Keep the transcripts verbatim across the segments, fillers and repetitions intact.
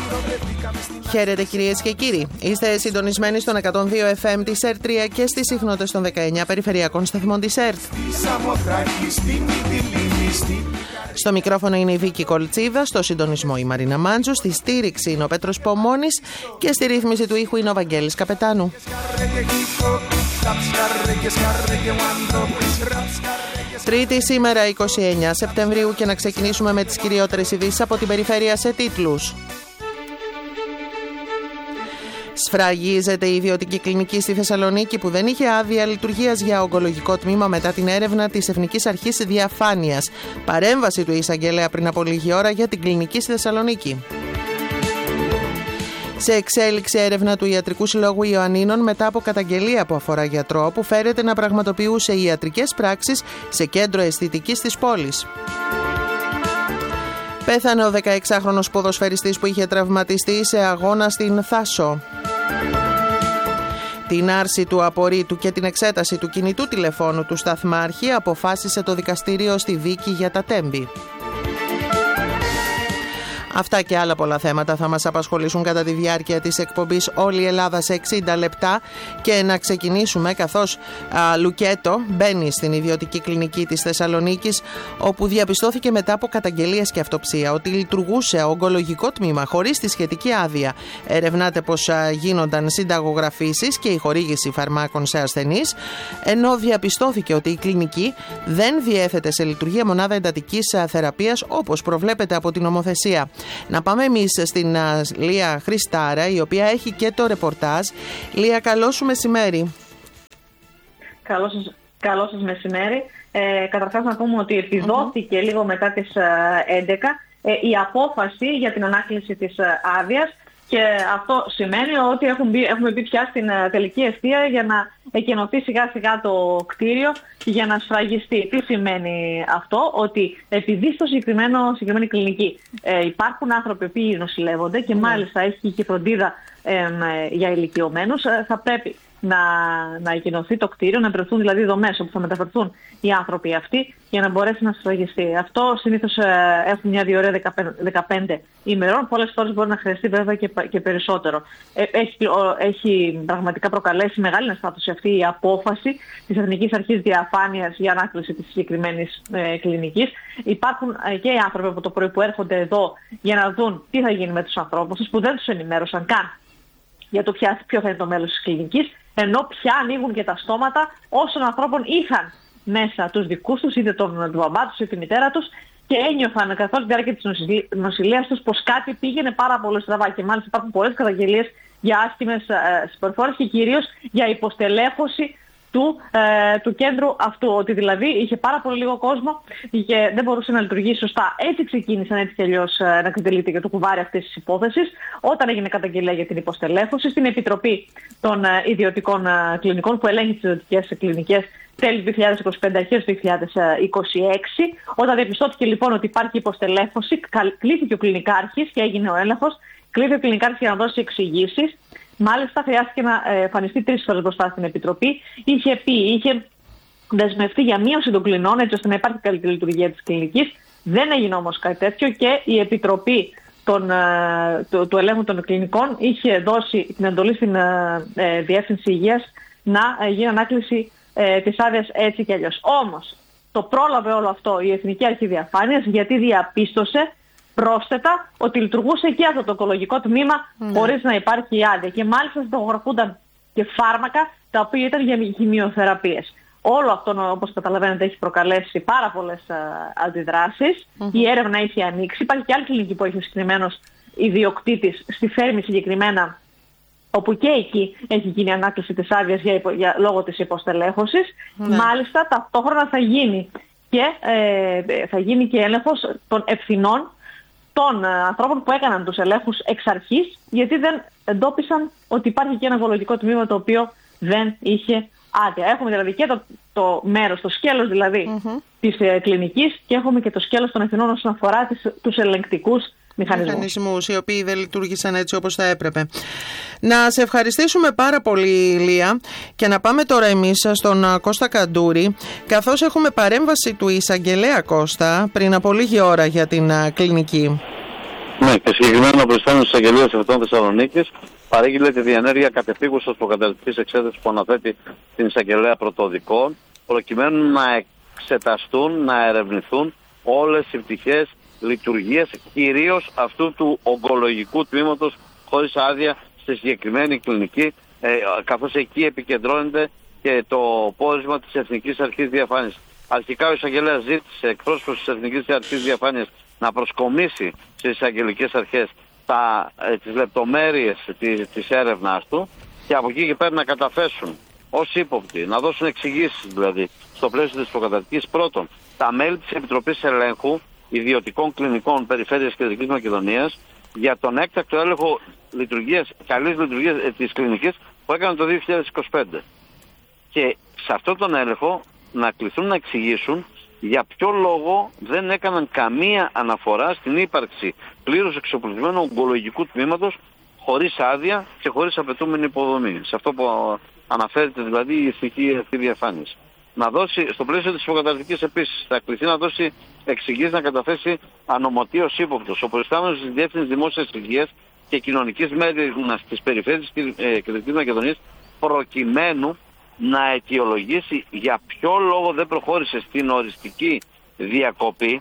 Χαίρετε κυρίες και κύριοι. Είστε συντονισμένοι στον εκατόν δύο εφ εμ της ΕΡΤ τρία και στις συχνότητες των δεκαεννιά περιφερειακών σταθμών της ΕΡΤ. Στο μικρόφωνο είναι η Βίκη Κολτσίδα, στο συντονισμό η Μαρίνα Μάντζου, στη στήριξη είναι ο Πέτρος Πομώνης και στη ρύθμιση του ήχου είναι ο Βαγγέλης Καπετάνου. Τρίτη σήμερα είκοσι εννέα Σεπτεμβρίου και να ξεκινήσουμε με τις κυριότερες ειδήσεις από την περιφέρεια σε τίτλους. Σφραγίζεται η ιδιωτική κλινική στη Θεσσαλονίκη που δεν είχε άδεια λειτουργίας για ογκολογικό τμήμα μετά την έρευνα της Εθνικής Αρχής Διαφάνειας. Παρέμβαση του εισαγγελέα πριν από λίγη ώρα για την κλινική στη Θεσσαλονίκη. Σε εξέλιξη έρευνα του Ιατρικού Συλλόγου Ιωαννίνων μετά από καταγγελία που αφορά γιατρό που φέρεται να πραγματοποιούσε ιατρικές πράξεις σε κέντρο αισθητικής της πόλης. Πέθανε ο δεκαεξάχρονος ποδοσφαιριστής που είχε τραυματιστεί σε αγώνα στην Θάσο. Την άρση του απορρίτου και την εξέταση του κινητού τηλεφώνου του σταθμάρχη αποφάσισε το δικαστήριο στη δίκη για τα Τέμπη. Αυτά και άλλα πολλά θέματα θα μας απασχολήσουν κατά τη διάρκεια της εκπομπής Όλη η Ελλάδα σε εξήντα λεπτά και να ξεκινήσουμε καθώς α, Λουκέτο μπαίνει στην ιδιωτική κλινική της Θεσσαλονίκης όπου διαπιστώθηκε μετά από καταγγελίες και αυτοψία ότι λειτουργούσε ογκολογικό τμήμα χωρίς τη σχετική άδεια. Ερευνάται πως α, γίνονταν συνταγογραφήσεις και η χορήγηση φαρμάκων σε ασθενείς, ενώ διαπιστώθηκε ότι η κλινική δεν διέθετε σε λειτουργία μονάδα εντατικής α, θεραπείας όπως προβλέπεται από την νομοθεσία. Να πάμε εμείς στην uh, Λία Χριστάρα, η οποία έχει και το ρεπορτάζ. Λία, καλό σου μεσημέρι. Καλό σας, καλό σας μεσημέρι. Ε, καταρχάς να πούμε ότι επιδόθηκε mm-hmm. λίγο μετά τις uh, έντεκα ε, η απόφαση για την ανάκληση της uh, άδειας και αυτό σημαίνει ότι έχουμε μπει, έχουμε μπει πια στην uh, τελική ευθεία για να εκενωθεί σιγά σιγά το κτίριο για να σφραγιστεί. Τι σημαίνει αυτό? Ότι επειδή στο συγκεκριμένο, συγκεκριμένη κλινική ε, υπάρχουν άνθρωποι που νοσηλεύονται και mm. μάλιστα έχει και φροντίδα ε, για ηλικιωμένους, ε, θα πρέπει να, να εκενωθεί το κτίριο, να βρεθούν δηλαδή δομές όπου θα μεταφερθούν οι άνθρωποι αυτοί για να μπορέσει να σφραγιστεί. Αυτό συνήθως ε, έχουν μια διορία δεκαπέντε ημερών. Πολλές φορές μπορεί να χρειαστεί βέβαια και, και περισσότερο. Ε, έχει, έχει πραγματικά προκαλέσει μεγάλη αναστάτωση αυτή η απόφαση της Εθνικής Αρχής Διαφάνειας για ανάκληση της συγκεκριμένης ε, κλινικής. Υπάρχουν ε, και οι άνθρωποι από το πρωί που έρχονται εδώ για να δουν τι θα γίνει με τους ανθρώπους που δεν τους ενημέρωσαν καν για το ποια, ποιο θα είναι το μέλλον της κλινικής, ενώ πια ανοίγουν και τα στόματα όσων ανθρώπων είχαν μέσα τους δικούς τους, είτε τον μπαμπά τους είτε τη μητέρα τους, και ένιωθαν καθ' όλη τη διάρκεια της νοσηλείας τους πως κάτι πήγαινε πάρα πολύ στραβά. Και μάλιστα υπάρχουν πολλές καταγγελίες για άσχημες ε, συμπεριφορές και κυρίως για υποστελέχωση του, ε, του κέντρου αυτού. Ότι δηλαδή είχε πάρα πολύ λίγο κόσμο και δεν μπορούσε να λειτουργήσει σωστά. Έτσι ξεκίνησαν έτσι κι αλλιώς ε, να εκτελείται και το κουβάρι αυτής της υπόθεσης. Όταν έγινε καταγγελία για την υποστελέχωση, στην Επιτροπή των ε, Ιδιωτικών ε, Κλινικών που ελέγχει τις ιδιωτικές κλινικές τέλη του δύο χιλιάδες είκοσι πέντε, αρχές του δύο χιλιάδες είκοσι έξι, όταν διαπιστώθηκε λοιπόν ότι υπάρχει υποστελέχωση, κλήθηκε ο κλινικάρχης και έγινε ο έλεγχος. Κλήθηκε ο κλινικάρχης για να δώσει εξηγήσεις. Μάλιστα, χρειάστηκε να εμφανιστεί τρεις φορές μπροστά στην Επιτροπή. Είχε πει, είχε δεσμευτεί για μείωση των κλινών, έτσι ώστε να υπάρχει καλύτερη λειτουργία της κλινικής. Δεν έγινε όμως κάτι τέτοιο και η Επιτροπή των, του, του ελέγχου των κλινικών είχε δώσει την εντολή στην ε, Διεύθυνση Υγείας να ε, γίνει ανάκληση ε, της άδειας έτσι κι αλλιώς. Όμως, το πρόλαβε όλο αυτό η Εθνική Αρχή Διαφάνειας, γιατί διαπίστωσε πρόσθετα ότι λειτουργούσε και αυτό το ογκολογικό τμήμα mm. χωρίς να υπάρχει η άδεια. Και μάλιστα συνταγογραφούνταν και φάρμακα τα οποία ήταν για χημειοθεραπείες. Όλο αυτό, όπως καταλαβαίνετε, έχει προκαλέσει πάρα πολλές uh, αντιδράσεις. Mm-hmm. Η έρευνα έχει ανοίξει. Υπάρχει και άλλη κλινική που έχει ο συγκεκριμένος ιδιοκτήτης στη Φέρμη συγκεκριμένα, όπου και εκεί έχει γίνει ανάκληση της άδειας για, για, λόγω της υποστελέχωσης. Mm-hmm. Μάλιστα, ταυτόχρονα θα γίνει και, ε, θα γίνει και έλεγχος των ευθυνών των ανθρώπων που έκαναν τους ελέγχους εξ αρχής, γιατί δεν εντόπισαν ότι υπάρχει και ένα ογκολογικό τμήμα το οποίο δεν είχε άδεια. Έχουμε δηλαδή και το, το μέρος, το σκέλος δηλαδή mm-hmm. της ε, κλινικής, και έχουμε και το σκέλος των ευθυνών όσον αφορά τις, τους ελεγκτικούς μηχανισμούς. μηχανισμούς οι οποίοι δεν λειτουργήσαν έτσι όπως θα έπρεπε. Να σε ευχαριστήσουμε πάρα πολύ, Λία, και να πάμε τώρα εμείς στον Κώστα Καντούρη, καθώς έχουμε παρέμβαση του εισαγγελέα Κώστα πριν από λίγη ώρα για την κλινική. Ναι, και συγκεκριμένα ο προϊστάμενος της Εισαγγελίας Ερευνών Θεσσαλονίκης παρήγγειλε τη διενέργεια κατεπίγουσας προκαταρκτικής εξέτασης που αναθέτει την Εισαγγελέα Πρωτοδικών, προκειμένου να εξεταστούν, να ερευνηθούν όλες οι πτυχές λειτουργίας, κυρίως αυτού του ογκολογικού τμήματος χωρίς άδεια στη συγκεκριμένη κλινική, ε, καθώς εκεί επικεντρώνεται και το πόρισμα της Εθνικής Αρχής Διαφάνειας. Αρχικά ο εισαγγελέας ζήτησε εκπρόσωπος της Εθνικής Αρχής Διαφάνειας να προσκομίσει στις εισαγγελικές αρχές τα, ε, τις λεπτομέρειες της, της έρευνάς του και από εκεί και πέρα να καταθέσουν ως ύποπτοι, να δώσουν εξηγήσεις δηλαδή στο πλαίσιο της προκαταρκτικής. Πρώτον, τα μέλη της Επιτροπής Ελέγχου Ιδιωτικών Κλινικών Περιφέρειας Κεντρικής Μακεδονίας για τον έκτακτο έλεγχο λειτουργίας, καλής λειτουργίας ε, της κλινικής που έκανε το δύο χιλιάδες είκοσι πέντε. Και σε αυτόν τον έλεγχο να κληθούν να εξηγήσουν για ποιο λόγο δεν έκαναν καμία αναφορά στην ύπαρξη πλήρως εξοπλισμένου ογκολογικού τμήματος χωρίς άδεια και χωρίς απαιτούμενη υποδομή. Σε αυτό που αναφέρεται δηλαδή η Εθνική Αρχή Διαφάνειας. Να δώσει, στο πλαίσιο της προκαταρκτικής επίσης, θα κληθεί να δώσει εξηγήσεις, να καταθέσει ανομωτίως ύποπτος ο προϊστάμενος της Διεύθυνσης Δημόσιας Υγείας και Κοινωνικής Μέριμνας της Περιφέρειας Κεντρικής Μακεδονίας, προκειμένου να αιτιολογήσει για ποιο λόγο δεν προχώρησε στην οριστική διακοπή,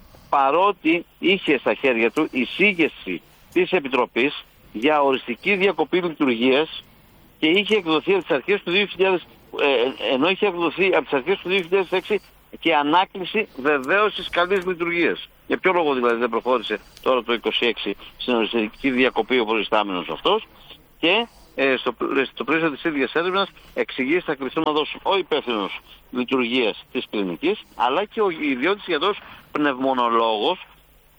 παρότι είχε στα χέρια του εισήγηση της Επιτροπής για οριστική διακοπή λειτουργίας και είχε εκδοθεί από τις αρχές του δύο χιλιάδες, ε, ενώ είχε εκδοθεί από τις αρχές του δύο χιλιάδες έξι και ανάκληση βεβαίωσης καλής λειτουργίας. Για ποιο λόγο δηλαδή δεν προχώρησε τώρα το είκοσι έξι στην οριστική διακοπή ο προϊστάμενος αυτός? Και ε, στο, στο πλαίσιο της ίδιας έρευνας εξηγήσεις θα κληθούν να δώσουν ο υπεύθυνος λειτουργίας της κλινικής, αλλά και ο ιδιώτης γιατρός πνευμονολόγος,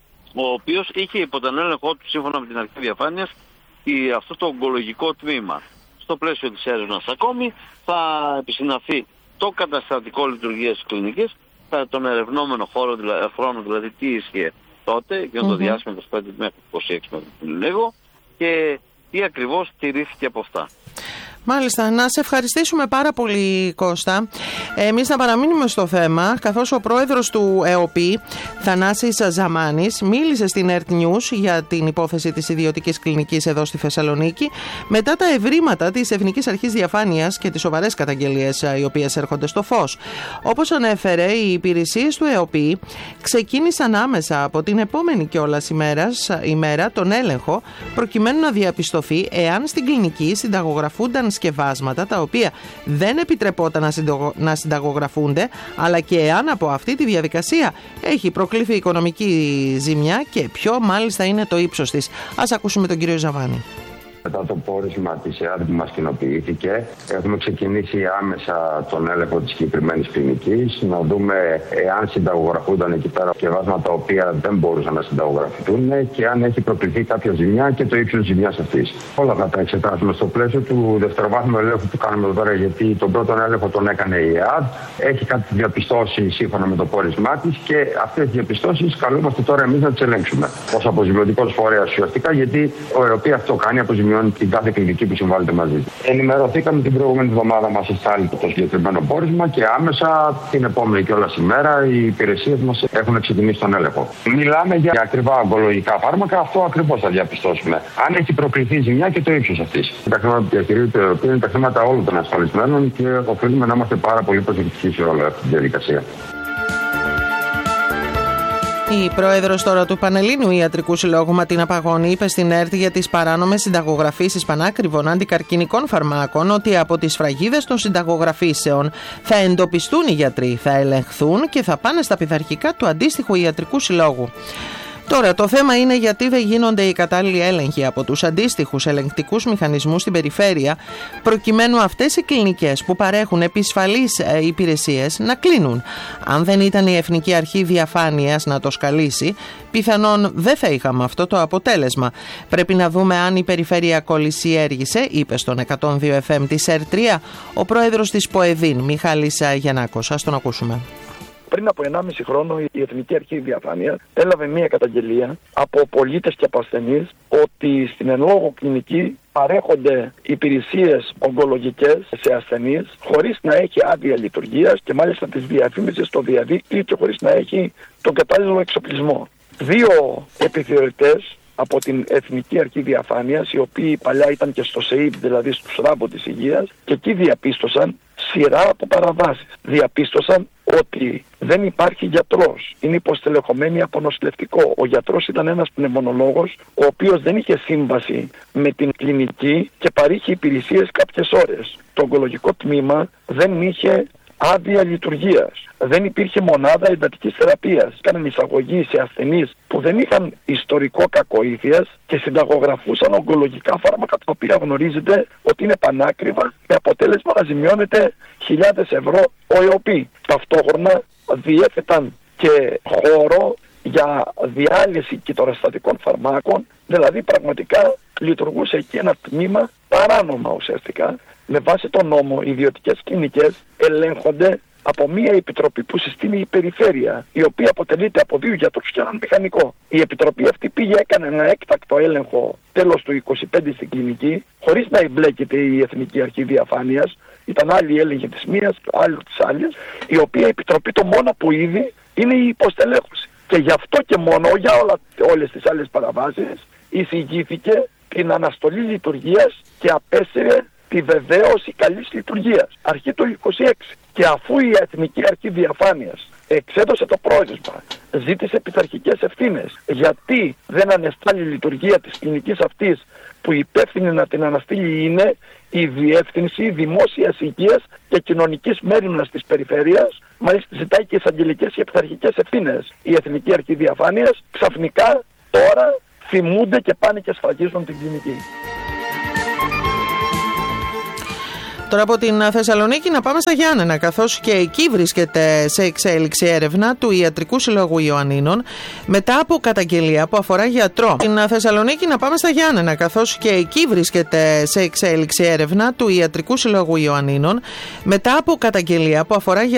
ο οποίος είχε υπό τον έλεγχό του σύμφωνα με την Αρχή Διαφάνειας αυτό το ογκολογικό τμήμα. Στο πλαίσιο της έρευνας ακόμη θα επισυναθεί το καταστατικό λειτουργίας της κλινικής, τον ερευνόμενο χώρο, δηλαδή, χρόνο, δηλαδή τι ίσχυε τότε, και mm-hmm. το διάστημα είκοσι πέντε μέχρι είκοσι έξι λέγω, και τι ακριβώς τηρήθηκε από αυτά. Μάλιστα, να σε ευχαριστήσουμε πάρα πολύ, Κώστα. Εμείς να παραμείνουμε στο θέμα, καθώς ο πρόεδρος του ΕΟΠΗ, Θανάσης Ζαμάνης, μίλησε στην Earth News για την υπόθεση της ιδιωτικής κλινικής εδώ στη Θεσσαλονίκη, μετά τα ευρήματα της Εθνικής Αρχής Διαφάνειας και τις σοβαρές καταγγελίες οι οποίες έρχονται στο φως. Όπως ανέφερε, οι υπηρεσίες του ΕΟΠΗ ξεκίνησαν άμεσα από την επόμενη κιόλας ημέρας, ημέρα τον έλεγχο, προκειμένου να διαπιστωθεί εάν στην κλινική συνταγογραφούνταν σκευάσματα τα οποία δεν επιτρεπόταν να, συντογο... να συνταγογραφούνται, αλλά και εάν από αυτή τη διαδικασία έχει προκληθεί οικονομική ζημιά και ποιο μάλιστα είναι το ύψος της. Ας ακούσουμε τον κύριο Ζαμάνη. Μετά το πόρισμα της ΕΑΔ που μας κοινοποιήθηκε, έχουμε ξεκινήσει άμεσα τον έλεγχο της συγκεκριμένης κλινικής, να δούμε εάν συνταγογραφούνταν εκεί πέρα σκευάσματα τα οποία δεν μπορούσαν να συνταγογραφηθούν και αν έχει προκληθεί κάποια ζημιά και το ύψος της ζημιάς αυτής. Όλα θα τα εξετάσουμε στο πλαίσιο του δευτεροβάθμιου ελέγχου που κάνουμε εδώ πέρα, γιατί τον πρώτο έλεγχο τον έκανε η ΕΑΔ, έχει κάτι διαπιστώσει σύμφωνα με το πόρισμά της και αυτές τις διαπιστώσεις καλούμαστε τώρα εμείς να τις ελέγξουμε ως αποζημιωτικός φορέας ουσιαστικά, γιατί ο ΕΟΠΗ αυτό κάνει, αποζημιώνει την κάθε κλινική που συμβάλλεται μαζί. Ενημερωθήκαμε την προηγούμενη εβδομάδα, μας εστάλει το συγκεκριμένο πόρισμα και άμεσα την επόμενη κιόλας ημέρα οι υπηρεσίες μας έχουν ξεκινήσει τον έλεγχο. Μιλάμε για ακριβά ογκολογικά φάρμακα, αυτό ακριβώς θα διαπιστώσουμε. Αν έχει προκληθεί ζημιά και το ύψος αυτής. Τα χρήματα που διαχειρίζεται το είναι τα χρήματα όλων των ασφαλισμένων και οφείλουμε να είμαστε πάρα πολύ προσεκτικοί σε όλη αυτή τη διαδικασία. Η πρόεδρος τώρα του Πανελλήνιου Ιατρικού Συλλόγου Ματίνα Παγώνη είπε στην ΕΡΤ για τις παράνομες συνταγογραφήσεις πανάκριβων αντικαρκινικών φαρμάκων ότι από τις σφραγίδες των συνταγογραφήσεων θα εντοπιστούν οι γιατροί, θα ελεγχθούν και θα πάνε στα πειθαρχικά του αντίστοιχου Ιατρικού Συλλόγου. Τώρα, το θέμα είναι γιατί δεν γίνονται οι κατάλληλοι έλεγχοι από τους αντίστοιχους ελεγκτικούς μηχανισμούς στην περιφέρεια, προκειμένου αυτές οι κλινικές που παρέχουν επισφαλείς ε, υπηρεσίες να κλείνουν. Αν δεν ήταν η Εθνική Αρχή Διαφάνειας να το σκαλίσει, πιθανόν δεν θα είχαμε αυτό το αποτέλεσμα. Πρέπει να δούμε αν η περιφέρεια κολυσιέργησε, είπε στον εκατόν δύο εφ εμ της ΕΡΤ τρία ο πρόεδρος της ΠΟΕΔΗΝ, Μιχάλης Γιαννάκος. Ας τον ακούσουμε. Πριν από ενάμιση χρόνο η Εθνική Αρχή Διαφάνειας έλαβε μία καταγγελία από πολίτες και από ασθενείς ότι στην εν λόγω κλινική παρέχονται υπηρεσίες ογκολογικές σε ασθενείς χωρίς να έχει άδεια λειτουργίας και μάλιστα τις διαφήμιζε στο διαδίκτυο και χωρίς να έχει τον κατάλληλο εξοπλισμό. Δύο επιθεωρητές από την Εθνική Αρχή Διαφάνειας, οι οποίοι παλιά ήταν και στο ΣΕΙΠ, δηλαδή στους Ράμπο της Υγείας, και εκεί διαπίστωσαν σειρά από παραβάσεις. Διαπίστωσαν ότι δεν υπάρχει γιατρός, είναι υποστελεχωμένοι από νοσηλευτικό. Ο γιατρός ήταν ένας πνευμονολόγος, ο οποίος δεν είχε σύμβαση με την κλινική και παρήχε υπηρεσίες κάποιες ώρες. Το ογκολογικό τμήμα δεν είχε άδεια λειτουργίας. Δεν υπήρχε μονάδα εντατικής θεραπείας. Κάναν εισαγωγή σε ασθενείς που δεν είχαν ιστορικό κακοήθειας και συνταγογραφούσαν ογκολογικά φάρμακα, τα οποία γνωρίζετε ότι είναι πανάκριβα, με αποτέλεσμα να ζημιώνεται χιλιάδες ευρώ ο ΕΟΠΗ. Ταυτόχρονα διέθεταν και χώρο για διάλυση κυτοραστατικών φαρμάκων, δηλαδή πραγματικά λειτουργούσε εκεί ένα τμήμα παράνομα ουσιαστικά. Με βάση τον νόμο, οι ιδιωτικές κλινικές ελέγχονται από μια επιτροπή που συστήνει η περιφέρεια, η οποία αποτελείται από δύο γιατρούς και έναν μηχανικό. Η επιτροπή αυτή πήγε, έκανε ένα έκτακτο έλεγχο τέλος του είκοσι πέντε στην κλινική, χωρίς να εμπλέκεται η Εθνική Αρχή Διαφάνειας. Ήταν άλλη έλεγχη της μίας, άλλη της άλλης, η οποία επιτροπή το μόνο που είδε είναι η υποστελέχωση. Και γι' αυτό και μόνο, για όλα, όλες τις άλλες παραβάσεις, εισηγήθηκε την αναστολή λειτουργίας και απέσυρε τη βεβαίωση καλής λειτουργίας, αρχή του είκοσι έξι. Και αφού η Εθνική Αρχή Διαφάνειας εξέδωσε το πρόεδρευμα, ζήτησε πειθαρχικές ευθύνες, γιατί δεν ανεστάλλει η λειτουργία της κλινικής αυτής, που υπεύθυνη να την αναστείλει είναι η Διεύθυνση Δημόσιας Υγείας και Κοινωνικής Μέριμνας της Περιφέρειας, μάλιστα ζητάει και εισαγγελικές και πειθαρχικές ευθύνες. Η Εθνική Αρχή Διαφάνειας ξαφνικά τώρα θυμούνται και πάνε και σφραγίζουν την κλινική. Τώρα από την Θεσσαλονίκη να πάμε στα Γιάννενα, καθώς και εκεί βρίσκεται σε εξέλιξη έρευνα του Ιατρικού Συλλόγου Ιωαννίνων μετά από καταγγελία που αφορά γιατρό. Στην Θεσσαλονίκη να πάμε στα Γιάννενα, καθώς και εκεί βρίσκεται σε εξέλιξη έρευνα του Ιατρικού Συλλόγου Ιωαννίνων μετά από καταγγελία που αφορά